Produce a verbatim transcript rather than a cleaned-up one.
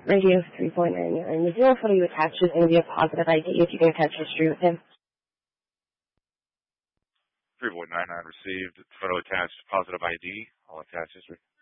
Radio three point nine nine. The zero photo you attach is going to be a positive I D if you can attach history with him. three point nine nine received. Photo attached. Positive I D. I'll attach history.